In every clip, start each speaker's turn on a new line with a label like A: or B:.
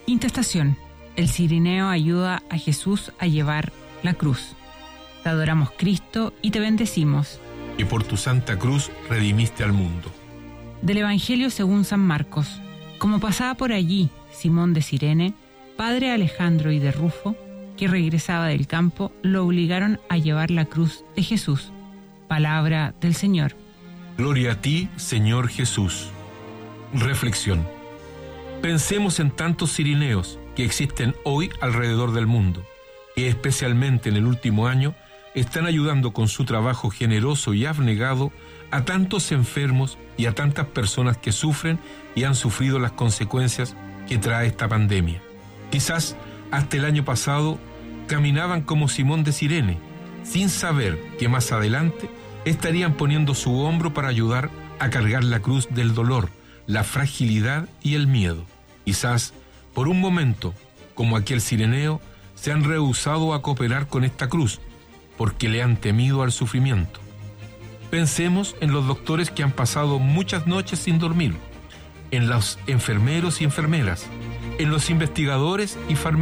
A: Quinta estación. El cirineo ayuda a Jesús a llevar la cruz. Te adoramos, Cristo, y te bendecimos.
B: Y por tu santa cruz redimiste al mundo.
A: Del Evangelio según San Marcos. Como pasaba por allí Simón de Cirene, padre de Alejandro y de Rufo, que regresaba del campo, lo obligaron a llevar la cruz de Jesús. Palabra del Señor.
B: Gloria a ti, Señor Jesús. Reflexión. Pensemos en tantos cirineos que existen hoy alrededor del mundo, que especialmente en el último año están ayudando con su trabajo generoso y abnegado a tantos enfermos y a tantas personas que sufren y han sufrido las consecuencias que trae esta pandemia. Quizás hasta el año pasado caminaban como Simón de Cirene, sin saber que más adelante estarían poniendo su hombro para ayudar a cargar la cruz del dolor, la fragilidad y el miedo. Quizás, por un momento, como aquel cireneo, se han rehusado a cooperar con esta cruz, porque le han temido al sufrimiento. Pensemos en los doctores que han pasado muchas noches sin dormir, en los enfermeros y enfermeras, en los investigadores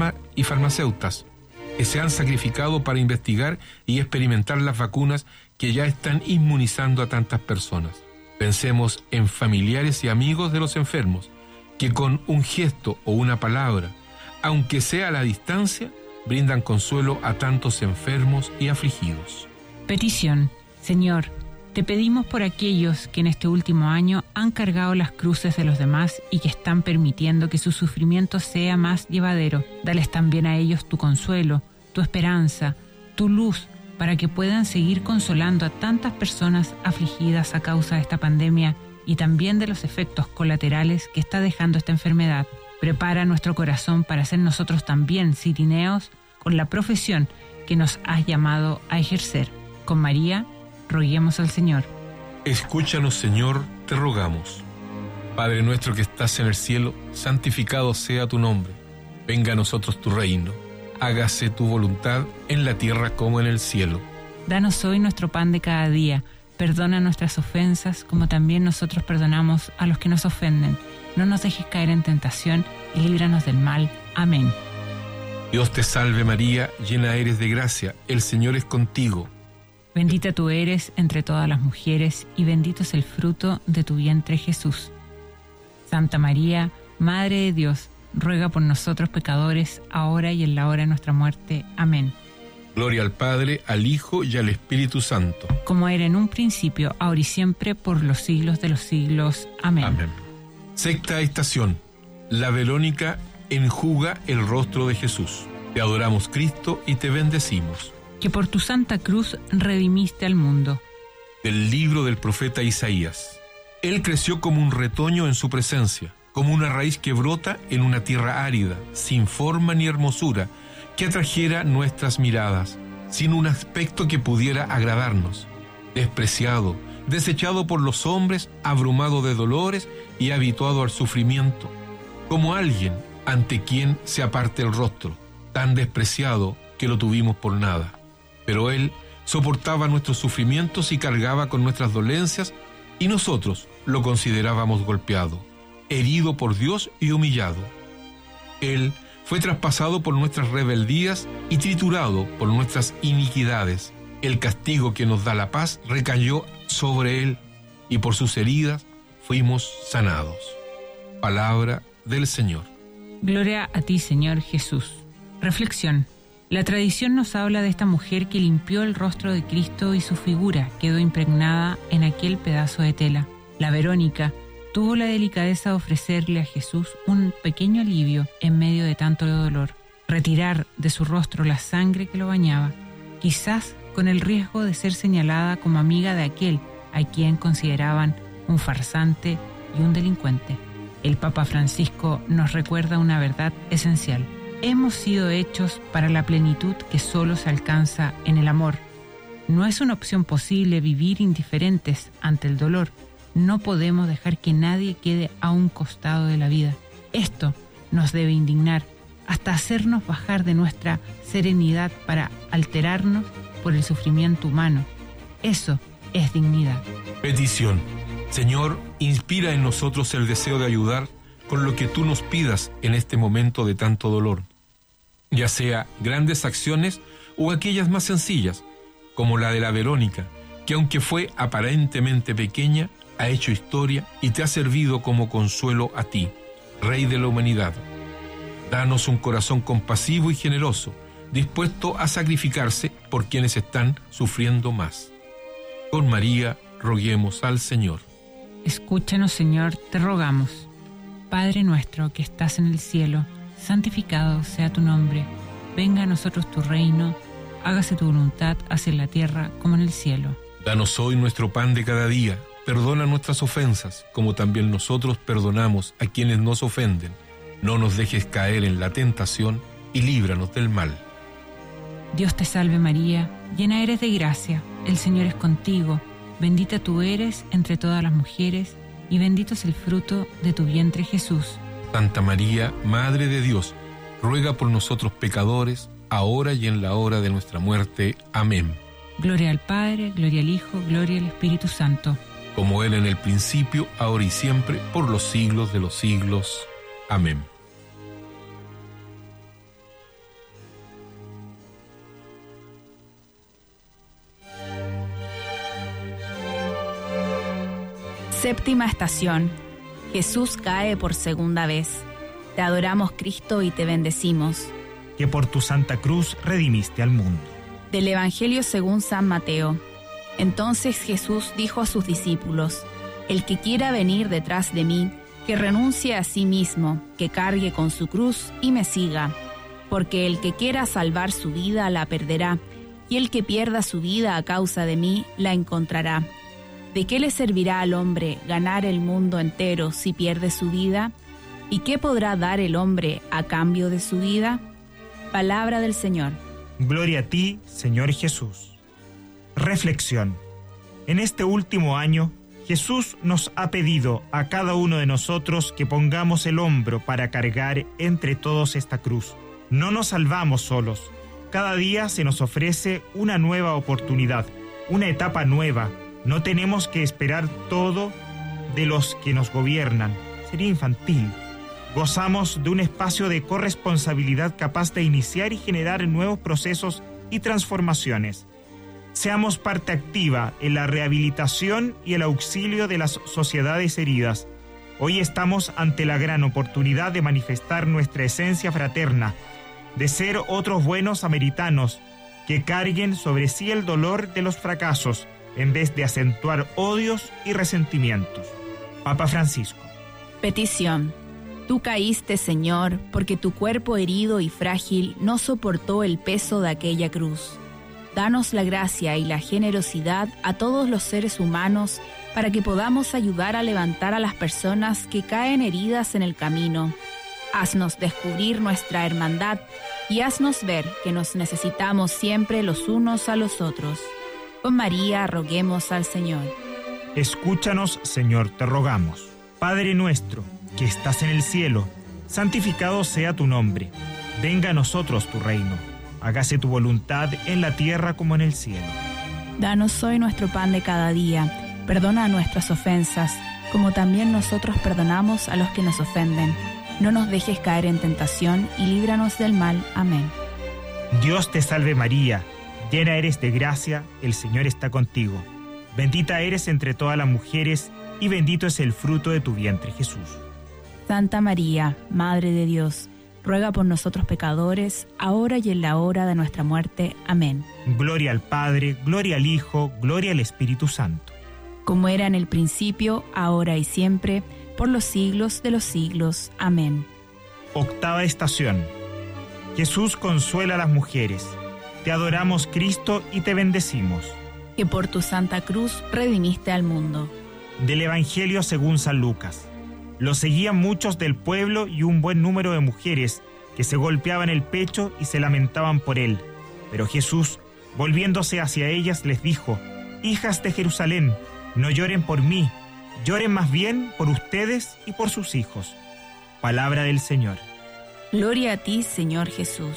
B: y farmacéuticas, que se han sacrificado para investigar y experimentar las vacunas que ya están inmunizando a tantas personas. Pensemos en familiares y amigos de los enfermos, que con un gesto o una palabra, aunque sea a la distancia, brindan consuelo a tantos enfermos y afligidos.
A: Petición. Señor, te pedimos por aquellos que en este último año han cargado las cruces de los demás y que están permitiendo que su sufrimiento sea más llevadero. Dales también a ellos tu consuelo, tu esperanza, tu luz, para que puedan seguir consolando a tantas personas afligidas a causa de esta pandemia y también de los efectos colaterales que está dejando esta enfermedad. Prepara nuestro corazón para ser nosotros también cirineos con la profesión que nos has llamado a ejercer. Con María, roguemos al Señor.
B: Escúchanos, Señor, te rogamos. Padre nuestro que estás en el cielo, santificado sea tu nombre. Venga a nosotros tu reino. Hágase tu voluntad en la tierra como en el cielo.
A: Danos hoy nuestro pan de cada día. Perdona nuestras ofensas, como también nosotros perdonamos a los que nos ofenden. No nos dejes caer en tentación y líbranos del mal. Amén.
B: Dios te salve María, llena eres de gracia, el Señor es contigo.
A: Bendita tú eres entre todas las mujeres y bendito es el fruto de tu vientre Jesús. Santa María, Madre de Dios, ruega por nosotros pecadores, ahora y en la hora de nuestra muerte. Amén.
B: Gloria al Padre, al Hijo y al Espíritu Santo.
A: Como era en un principio, ahora y siempre, por los siglos de los siglos. Amén.
B: Amén. Sexta estación. La Verónica enjuga el rostro de Jesús. Te adoramos, Cristo, y te bendecimos.
A: Que por tu santa cruz redimiste al mundo.
B: Del libro del profeta Isaías. Él creció como un retoño en su presencia, como una raíz que brota en una tierra árida, sin forma ni hermosura, que atrajera nuestras miradas, sin un aspecto que pudiera agradarnos. Despreciado, desechado por los hombres, abrumado de dolores y habituado al sufrimiento, como alguien ante quien se aparte el rostro, tan despreciado que lo tuvimos por nada. Pero Él soportaba nuestros sufrimientos y cargaba con nuestras dolencias, y nosotros lo considerábamos golpeado, herido por Dios y humillado. Él fue traspasado por nuestras rebeldías y triturado por nuestras iniquidades. El castigo que nos da la paz recayó sobre Él, y por sus heridas fuimos sanados. Palabra del Señor.
A: Gloria a ti, Señor Jesús. Reflexión. La tradición nos habla de esta mujer que limpió el rostro de Cristo y su figura quedó impregnada en aquel pedazo de tela. La Verónica tuvo la delicadeza de ofrecerle a Jesús un pequeño alivio en medio de tanto dolor, retirar de su rostro la sangre que lo bañaba, quizás con el riesgo de ser señalada como amiga de aquel a quien consideraban un farsante y un delincuente. El Papa Francisco nos recuerda una verdad esencial. Hemos sido hechos para la plenitud que solo se alcanza en el amor. No es una opción posible vivir indiferentes ante el dolor. No podemos dejar que nadie quede a un costado de la vida. Esto nos debe indignar hasta hacernos bajar de nuestra serenidad para alterarnos por el sufrimiento humano. Eso es dignidad.
B: Petición. Señor, inspira en nosotros el deseo de ayudar con lo que tú nos pidas en este momento de tanto dolor, ya sea grandes acciones o aquellas más sencillas, como la de la Verónica, que aunque fue aparentemente pequeña, ha hecho historia y te ha servido como consuelo a ti, Rey de la humanidad. Danos un corazón compasivo y generoso, dispuesto a sacrificarse por quienes están sufriendo más. Con María, roguemos al Señor.
A: Escúchanos, Señor, te rogamos. Padre nuestro que estás en el cielo, santificado sea tu nombre. Venga a nosotros tu reino, hágase tu voluntad, así en la tierra como en el cielo.
B: Danos hoy nuestro pan de cada día. Perdona nuestras ofensas, como también nosotros perdonamos a quienes nos ofenden. No nos dejes caer en la tentación y líbranos del mal.
A: Dios te salve María, llena eres de gracia, el Señor es contigo. Bendita tú eres entre todas las mujeres, y bendito es el fruto de tu vientre Jesús.
B: Santa María, Madre de Dios, ruega por nosotros pecadores, ahora y en la hora de nuestra muerte. Amén.
A: Gloria al Padre, gloria al Hijo, gloria al Espíritu Santo.
B: Como era en el principio, ahora y siempre, por los siglos de los siglos. Amén.
C: Séptima estación. Jesús cae por segunda vez. Te adoramos, Cristo, y te bendecimos.
D: Que por tu santa cruz redimiste al mundo.
C: Del Evangelio según San Mateo. Entonces Jesús dijo a sus discípulos: El que quiera venir detrás de mí, que renuncie a sí mismo, que cargue con su cruz y me siga. Porque el que quiera salvar su vida la perderá, y el que pierda su vida a causa de mí la encontrará. ¿De qué le servirá al hombre ganar el mundo entero si pierde su vida? ¿Y qué podrá dar el hombre a cambio de su vida? Palabra del Señor.
D: Gloria a ti, Señor Jesús. Reflexión. En este último año, Jesús nos ha pedido a cada uno de nosotros que pongamos el hombro para cargar entre todos esta cruz. No nos salvamos solos. Cada día se nos ofrece una nueva oportunidad, una etapa nueva. No tenemos que esperar todo de los que nos gobiernan. Sería infantil. Gozamos de un espacio de corresponsabilidad capaz de iniciar y generar nuevos procesos y transformaciones. Seamos parte activa en la rehabilitación y el auxilio de las sociedades heridas. Hoy estamos ante la gran oportunidad de manifestar nuestra esencia fraterna, de ser otros buenos samaritanos que carguen sobre sí el dolor de los fracasos, en vez de acentuar odios y resentimientos. Papa Francisco.
C: Petición. Tú caíste, Señor, porque tu cuerpo herido y frágil no soportó el peso de aquella cruz. Danos la gracia y la generosidad a todos los seres humanos para que podamos ayudar a levantar a las personas que caen heridas en el camino. Haznos descubrir nuestra hermandad y haznos ver que nos necesitamos siempre los unos a los otros. Con María roguemos al Señor.
D: Escúchanos, Señor, te rogamos. Padre nuestro, que estás en el cielo, santificado sea tu nombre. Venga a nosotros tu reino. Hágase tu voluntad en la tierra como en el cielo.
C: Danos hoy nuestro pan de cada día. Perdona nuestras ofensas, como también nosotros perdonamos a los que nos ofenden. No nos dejes caer en tentación y líbranos del mal. Amén.
D: Dios te salve María, llena eres de gracia, el Señor está contigo. Bendita eres entre todas las mujeres, y bendito es el fruto de tu vientre, Jesús.
C: Santa María, Madre de Dios, ruega por nosotros pecadores, ahora y en la hora de nuestra muerte. Amén.
D: Gloria al Padre, gloria al Hijo, gloria al Espíritu Santo.
C: Como era en el principio, ahora y siempre, por los siglos de los siglos. Amén.
D: Octava estación. Jesús consuela a las mujeres. Te adoramos, Cristo, y te bendecimos.
C: Que por tu santa cruz redimiste al mundo.
D: Del Evangelio según San Lucas. Lo seguían muchos del pueblo y un buen número de mujeres que se golpeaban el pecho y se lamentaban por él. Pero Jesús, volviéndose hacia ellas, les dijo: Hijas de Jerusalén, no lloren por mí, lloren más bien por ustedes y por sus hijos. Palabra del Señor.
C: Gloria a ti, Señor Jesús.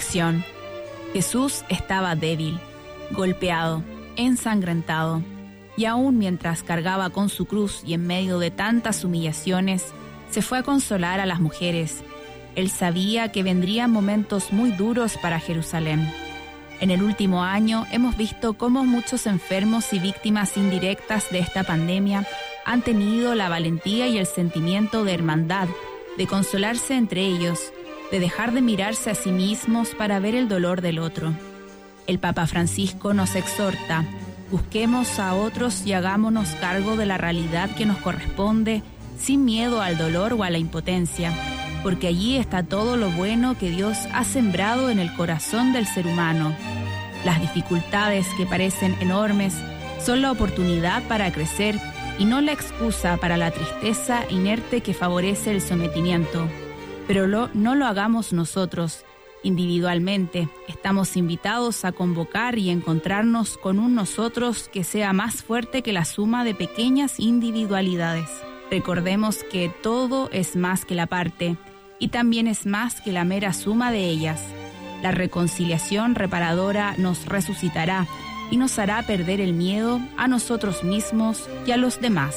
C: Reflexión. Jesús estaba débil, golpeado, ensangrentado. y aún mientras cargaba con su cruz y en medio de tantas humillaciones, se fue a consolar a las mujeres. Él sabía que vendrían momentos muy duros para Jerusalén. En el último año hemos visto cómo muchos enfermos y víctimas indirectas de esta pandemia han tenido la valentía y el sentimiento de hermandad, de consolarse entre ellos, de dejar de mirarse a sí mismos para ver el dolor del otro. El Papa Francisco nos exhorta: busquemos a otros y hagámonos cargo de la realidad que nos corresponde, sin miedo al dolor o a la impotencia, porque allí está todo lo bueno que Dios ha sembrado en el corazón del ser humano. Las dificultades que parecen enormes son la oportunidad para crecer y no la excusa para la tristeza inerte que favorece el sometimiento. Pero no lo hagamos nosotros. Individualmente, estamos invitados a convocar y encontrarnos con un nosotros que sea más fuerte que la suma de pequeñas individualidades. Recordemos que todo es más que la parte, y también es más que la mera suma de ellas. La reconciliación reparadora nos resucitará y nos hará perder el miedo a nosotros mismos y a los demás.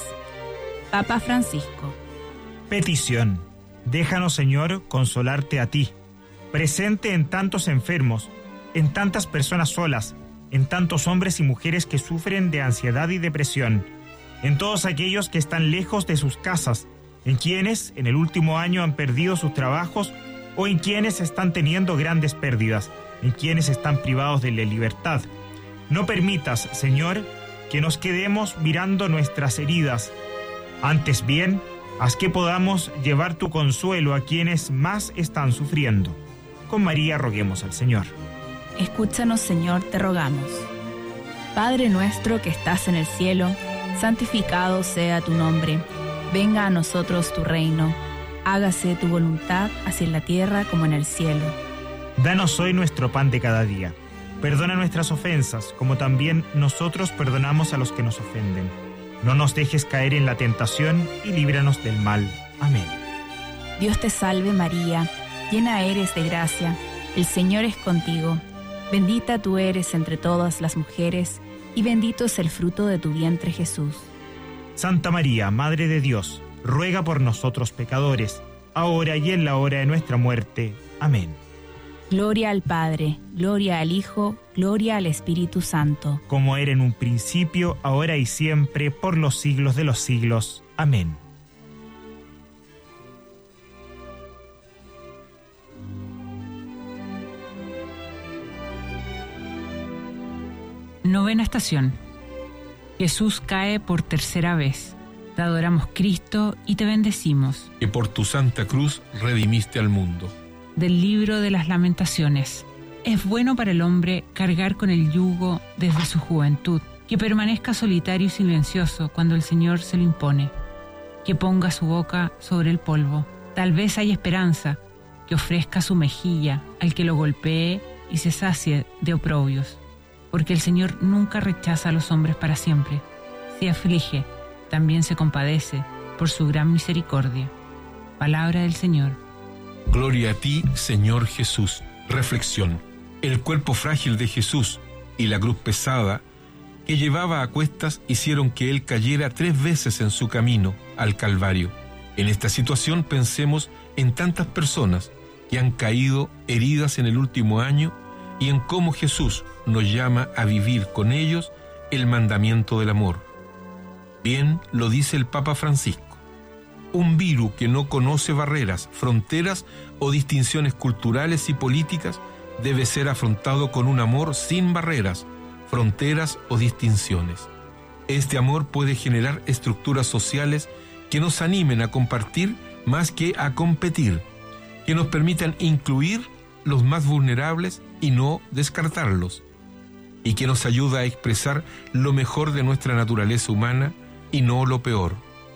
C: Papa Francisco.
D: Petición. Déjanos, Señor, consolarte a ti, presente en tantos enfermos, en tantas personas solas, en tantos hombres y mujeres que sufren de ansiedad y depresión, en todos aquellos que están lejos de sus casas, en quienes en el último año han perdido sus trabajos o en quienes están teniendo grandes pérdidas, en quienes están privados de la libertad. No permitas, Señor, que nos quedemos mirando nuestras heridas. Antes bien, haz que podamos llevar tu consuelo a quienes más están sufriendo. Con María roguemos al Señor.
C: Escúchanos, Señor, te rogamos. Padre nuestro que estás en el cielo, santificado sea tu nombre. Venga a nosotros tu reino. Hágase tu voluntad, así en la tierra como en el cielo.
D: Danos hoy nuestro pan de cada día. Perdona nuestras ofensas, como también nosotros perdonamos a los que nos ofenden. No nos dejes caer en la tentación y líbranos del mal. Amén.
C: Dios te salve María, llena eres de gracia, el Señor es contigo. Bendita tú eres entre todas las mujeres, y bendito es el fruto de tu vientre Jesús.
D: Santa María, Madre de Dios, ruega por nosotros pecadores, ahora y en la hora de nuestra muerte. Amén.
C: Gloria al Padre, gloria al Hijo, gloria al Espíritu Santo.
D: Como era en un principio, ahora y siempre, por los siglos de los siglos. Amén.
A: Novena estación. Jesús cae por tercera vez. Te adoramos, Cristo, y te bendecimos.
B: Que por tu santa cruz redimiste al mundo.
A: Del libro de las Lamentaciones. Es bueno para el hombre cargar con el yugo desde su juventud, que permanezca solitario y silencioso cuando el Señor se lo impone, que ponga su boca sobre el polvo. Tal vez hay esperanza, que ofrezca su mejilla al que lo golpee y se sacie de oprobios, porque el Señor nunca rechaza a los hombres para siempre. Si aflige, también se compadece por su gran misericordia. Palabra del Señor.
B: Gloria a ti, Señor Jesús. Reflexión. El cuerpo frágil de Jesús y la cruz pesada que llevaba a cuestas hicieron que Él cayera 3 veces en su camino al Calvario. En esta situación pensemos en tantas personas que han caído heridas en el último año y en cómo Jesús nos llama a vivir con ellos el mandamiento del amor. Bien lo dice el Papa Francisco. Un virus que no conoce barreras, fronteras o distinciones culturales y políticas debe ser afrontado con un amor sin barreras, fronteras o distinciones. Este amor puede generar estructuras sociales que nos animen a compartir más que a competir, que nos permitan incluir los más vulnerables y no descartarlos, y que nos ayuda a expresar lo mejor de nuestra naturaleza humana y no lo peor.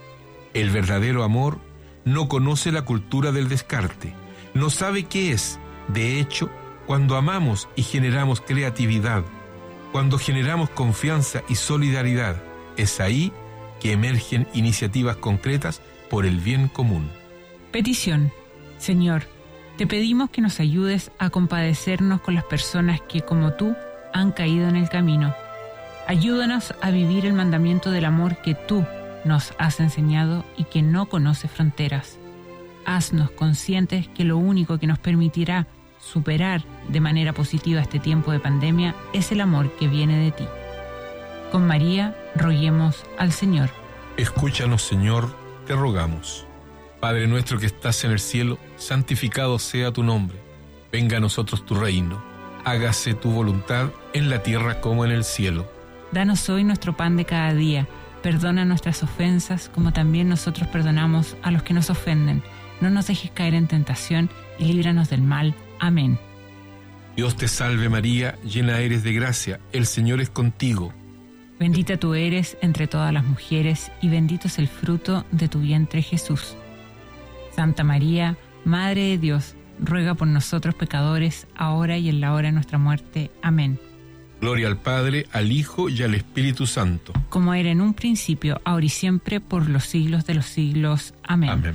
B: El verdadero amor no conoce la cultura del descarte, no sabe qué es. De hecho, cuando amamos y generamos creatividad, cuando generamos confianza y solidaridad, es ahí que emergen iniciativas concretas por el bien común.
A: Petición. Señor, te pedimos que nos ayudes a compadecernos con las personas que, como tú, han caído en el camino. Ayúdanos a vivir el mandamiento del amor que tú nos has enseñado y que no conoce fronteras. Haznos conscientes que lo único que nos permitirá superar de manera positiva este tiempo de pandemia es el amor que viene de ti. Con María, roguemos al Señor.
B: Escúchanos, Señor, te rogamos. Padre nuestro que estás en el cielo, santificado sea tu nombre. Venga a nosotros tu reino. Hágase tu voluntad en la tierra como en el cielo.
A: Danos hoy nuestro pan de cada día. Perdona nuestras ofensas, como también nosotros perdonamos a los que nos ofenden. No nos dejes caer en tentación y líbranos del mal. Amén.
B: Dios te salve María, llena eres de gracia, el Señor es contigo.
A: Bendita tú eres entre todas las mujeres, y bendito es el fruto de tu vientre, Jesús. Santa María, Madre de Dios, ruega por nosotros pecadores, ahora y en la hora de nuestra muerte. Amén.
B: Gloria al Padre, al Hijo y al Espíritu Santo.
A: Como era en un principio, ahora y siempre, por los siglos de los siglos. Amén.
B: Amén.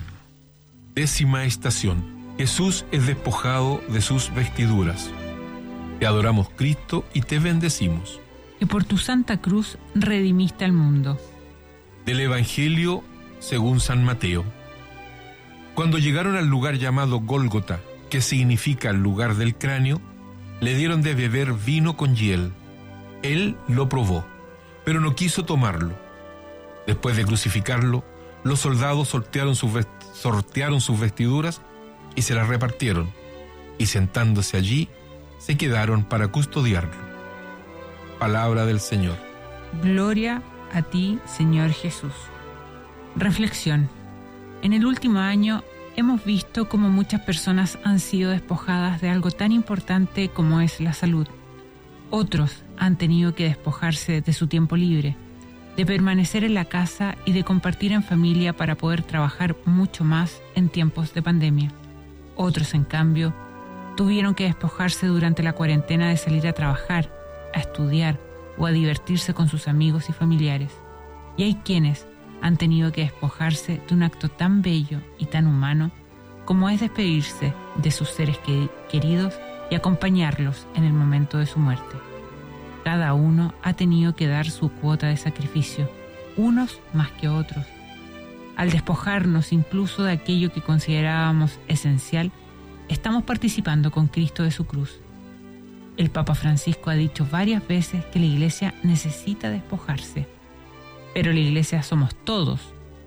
B: 10ª estación. Jesús es despojado de sus vestiduras. Te adoramos, Cristo, y te bendecimos.
A: Que por tu santa cruz redimiste al mundo.
B: Del Evangelio según San Mateo. Cuando llegaron al lugar llamado Gólgota, que significa el lugar del cráneo, le dieron de beber vino con hiel. Él lo probó, pero no quiso tomarlo. Después de crucificarlo, los soldados sortearon sus vestiduras y se las repartieron, y sentándose allí, se quedaron para custodiarlo. Palabra del Señor.
A: Gloria a ti, Señor Jesús. Reflexión. En el último año hemos visto cómo muchas personas han sido despojadas de algo tan importante como es la salud. Otros han tenido que despojarse de su tiempo libre, de permanecer en la casa y de compartir en familia para poder trabajar mucho más en tiempos de pandemia. Otros, en cambio, tuvieron que despojarse durante la cuarentena de salir a trabajar, a estudiar o a divertirse con sus amigos y familiares. Y hay quienes han tenido que despojarse de un acto tan bello y tan humano como es despedirse de sus seres queridos y acompañarlos en el momento de su muerte. Cada uno ha tenido que dar su cuota de sacrificio, unos más que otros. Al despojarnos incluso de aquello que considerábamos esencial, estamos participando con Cristo de su cruz. El Papa Francisco ha dicho varias veces que la Iglesia necesita despojarse. Pero la Iglesia somos todos.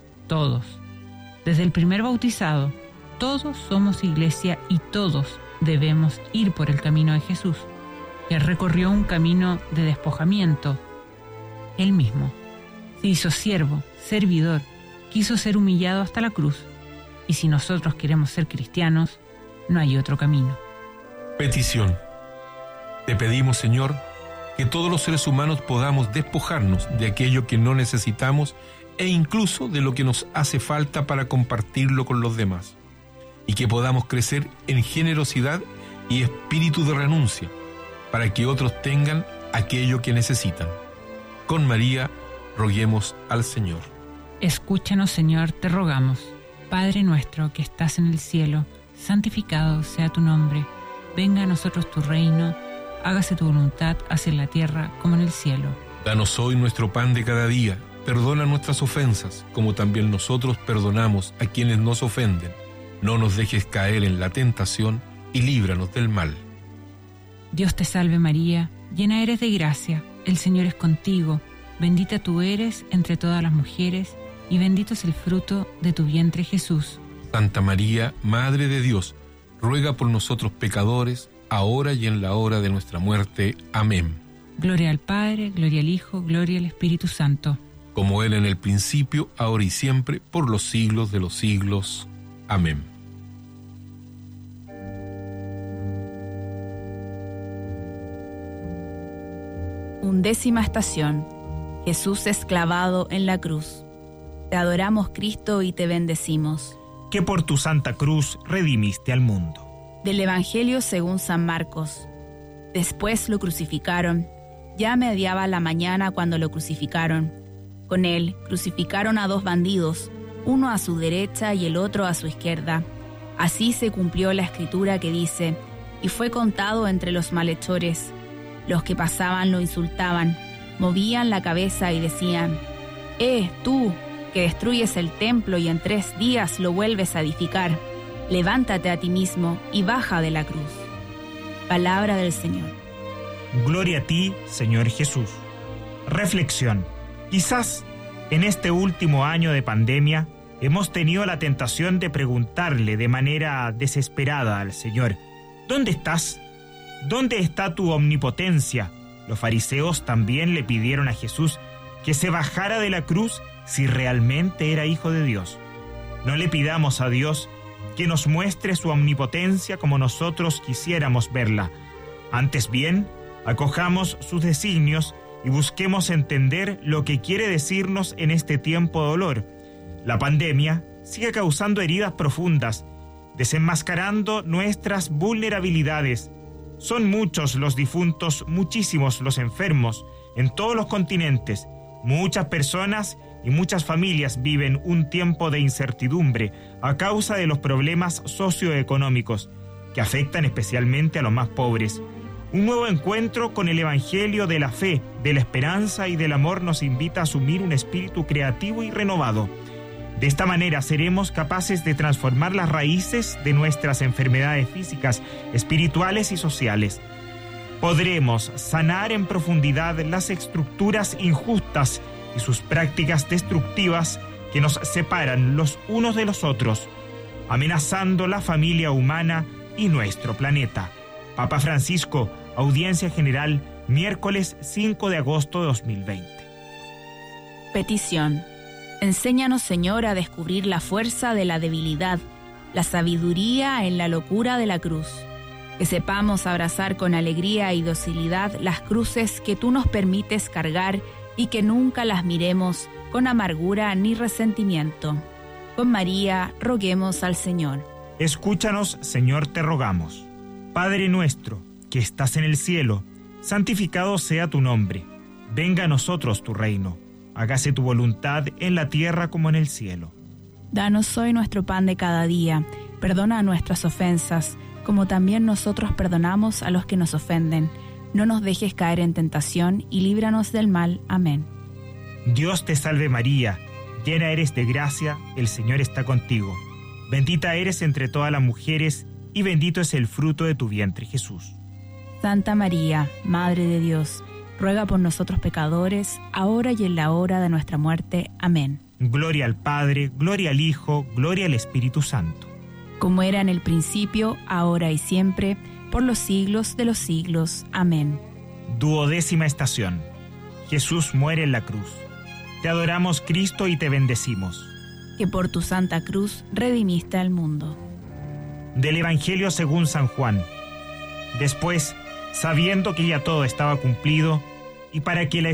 A: Desde el primer bautizado, todos somos Iglesia y todos debemos ir por el camino de Jesús, que recorrió un camino de despojamiento. Él mismo se hizo siervo, servidor, quiso ser humillado hasta la cruz. Y si nosotros queremos ser cristianos, no hay otro camino.
B: Petición. Te pedimos, Señor, que todos los seres humanos podamos despojarnos de aquello que no necesitamos e incluso de lo que nos hace falta para compartirlo con los demás, y que podamos crecer en generosidad y espíritu de renuncia para que otros tengan aquello que necesitan. Con María, roguemos al Señor.
A: Escúchanos, Señor, te rogamos. Padre nuestro que estás en el cielo, santificado sea tu nombre. Venga a nosotros tu reino. Hágase tu voluntad, así en la tierra como en el cielo.
B: Danos hoy nuestro pan de cada día. Perdona nuestras ofensas, como también nosotros perdonamos a quienes nos ofenden. No nos dejes caer en la tentación y líbranos del mal.
A: Dios te salve María, llena eres de gracia, el Señor es contigo. Bendita tú eres entre todas las mujeres, y bendito es el fruto de tu vientre, Jesús.
B: Santa María, Madre de Dios, ruega por nosotros pecadores, ahora y en la hora de nuestra muerte. Amén.
A: Gloria al Padre, gloria al Hijo, gloria al Espíritu Santo.
B: Como era en el principio, ahora y siempre, por los siglos de los siglos. Amén.
C: Undécima estación. Jesús es clavado en la cruz. Te adoramos, Cristo, y te bendecimos.
D: Que por tu santa cruz redimiste al mundo.
C: Del Evangelio según San Marcos. Después lo crucificaron. Ya mediaba la mañana cuando lo crucificaron. Con él crucificaron a 2 bandidos, uno a su derecha y el otro a su izquierda. Así se cumplió la escritura que dice: y fue contado entre los malhechores. Los que pasaban lo insultaban: movían la cabeza y decían: tú, que destruyes el templo y en 3 días lo vuelves a edificar, levántate a ti mismo y baja de la cruz. Palabra del Señor.
D: Gloria a ti, Señor Jesús. Reflexión. Quizás en este último año de pandemia hemos tenido la tentación de preguntarle de manera desesperada al Señor: ¿dónde estás? ¿Dónde está tu omnipotencia? Los fariseos también le pidieron a Jesús que se bajara de la cruz si realmente era Hijo de Dios. No le pidamos a Dios que nos muestre su omnipotencia como nosotros quisiéramos verla. Antes bien, acojamos sus designios y busquemos entender lo que quiere decirnos en este tiempo de dolor. La pandemia sigue causando heridas profundas, desenmascarando nuestras vulnerabilidades. Son muchos los difuntos, muchísimos los enfermos en todos los continentes. Muchas personas y muchas familias viven un tiempo de incertidumbre a causa de los problemas socioeconómicos que afectan especialmente a los más pobres. Un nuevo encuentro con el Evangelio de la fe, de la esperanza y del amor nos invita a asumir un espíritu creativo y renovado. De esta manera seremos capaces de transformar las raíces de nuestras enfermedades físicas, espirituales y sociales. Podremos sanar en profundidad las estructuras injustas y sus prácticas destructivas que nos separan los unos de los otros, amenazando la familia humana y nuestro planeta. Papa Francisco, Audiencia General, miércoles 5 de agosto de 2020.
C: Petición. Enséñanos, Señor, a descubrir la fuerza de la debilidad, la sabiduría en la locura de la cruz. Que sepamos abrazar con alegría y docilidad las cruces que tú nos permites cargar y que nunca las miremos con amargura ni resentimiento. Con María, roguemos al Señor.
D: Escúchanos, Señor, te rogamos. Padre nuestro, que estás en el cielo, santificado sea tu nombre. Venga a nosotros tu reino. Hágase tu voluntad en la tierra como en el cielo.
C: Danos hoy nuestro pan de cada día. Perdona nuestras ofensas, como también nosotros perdonamos a los que nos ofenden. No nos dejes caer en tentación y líbranos del mal. Amén.
D: Dios te salve María, llena eres de gracia, el Señor está contigo. Bendita eres entre todas las mujeres y bendito es el fruto de tu vientre, Jesús.
C: Santa María, Madre de Dios, ruega por nosotros pecadores, ahora y en la hora de nuestra muerte. Amén.
D: Gloria al Padre, gloria al Hijo, gloria al Espíritu Santo.
C: Como era en el principio, ahora y siempre, por los siglos de los siglos. Amén.
D: 12ª estación. Jesús muere en la cruz. Te adoramos, Cristo, y te bendecimos.
C: Que por tu santa cruz redimiste al mundo.
D: Del Evangelio según San Juan. Después, sabiendo que ya todo estaba cumplido, y para que la